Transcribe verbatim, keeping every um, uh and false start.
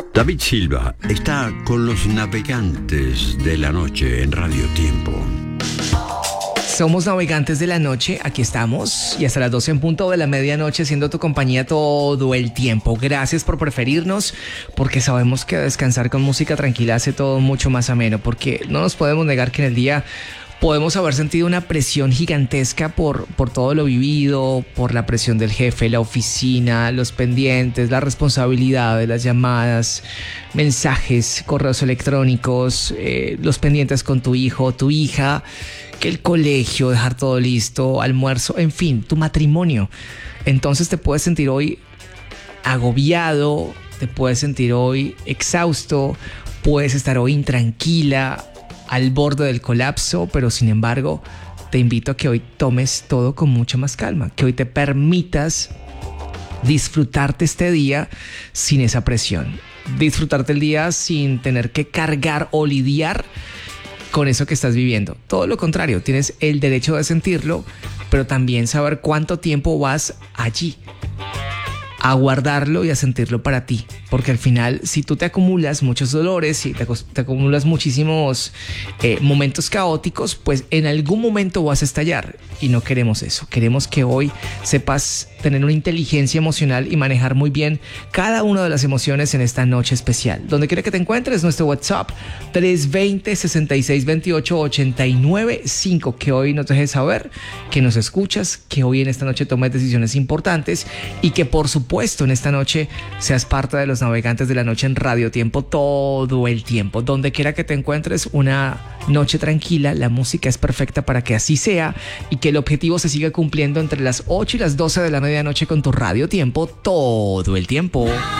David Silva está con los navegantes de la noche en Radio Tiempo. Somos navegantes de la noche, aquí estamos y hasta las doce en punto de la medianoche siendo tu compañía todo el tiempo. Gracias por preferirnos, porque sabemos que descansar con música tranquila hace todo mucho más ameno, porque no nos podemos negar que en el día podemos haber sentido una presión gigantesca por, por todo lo vivido, por la presión del jefe, la oficina, los pendientes, las responsabilidades, las llamadas, mensajes, correos electrónicos, eh, los pendientes con tu hijo, tu hija, que el colegio, dejar todo listo, almuerzo, en fin, tu matrimonio. Entonces te puedes sentir hoy agobiado, te puedes sentir hoy exhausto, puedes estar hoy intranquila, al borde del colapso, pero sin embargo te invito a que hoy tomes todo con mucha más calma, que hoy te permitas disfrutarte este día sin esa presión, disfrutarte el día sin tener que cargar o lidiar con eso que estás viviendo. Todo lo contrario, tienes el derecho de sentirlo, pero también saber cuánto tiempo vas allí a guardarlo y a sentirlo para ti, porque al final si tú te acumulas muchos dolores, si te, te acumulas muchísimos eh, momentos caóticos, pues en algún momento vas a estallar y no queremos eso. Queremos que hoy sepas tener una inteligencia emocional y manejar muy bien cada una de las emociones en esta noche especial. Donde quiera que te encuentres, nuestro WhatsApp tres dos cero, seis seis dos ocho, ocho nueve cinco, que hoy nos dejes saber que nos escuchas, que hoy en esta noche tomes decisiones importantes y que por supuesto puesto en esta noche seas parte de los navegantes de la noche en Radio Tiempo todo el tiempo. Donde quiera que te encuentres, una noche tranquila, la música es perfecta para que así sea y que el objetivo se siga cumpliendo entre las ocho y las doce de la medianoche con tu Radio Tiempo todo el tiempo.